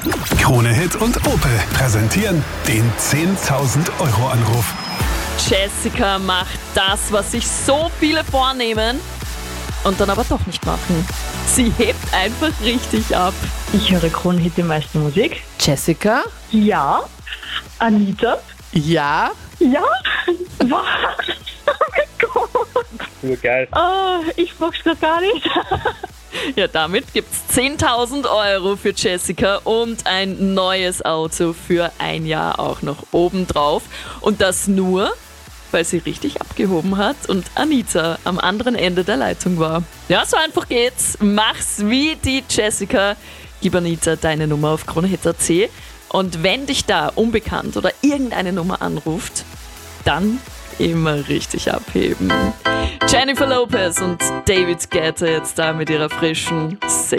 Krone Hit und Opel präsentieren den 10.000 Euro Anruf. Jessica macht das, was sich so viele vornehmen und dann aber doch nicht machen. Sie hebt einfach richtig ab. Ich höre Kronhit, die meiste Musik. Jessica? Ja. Anita? Ja. Ja. Was? Oh mein Gott. Urgeil. Ich mag's doch gar nicht. Ja, damit gibt's 10.000 Euro für Jessica und ein neues Auto für ein Jahr auch noch obendrauf. Und das nur, weil sie richtig abgehoben hat und Anita am anderen Ende der Leitung war. Ja, so einfach geht's. Mach's wie die Jessica. Gib Anita deine Nummer auf kronehit.at. Und wenn dich da unbekannt oder irgendeine Nummer anruft, dann immer richtig abheben. Jennifer Lopez und David Guetta jetzt da mit ihrer frischen Say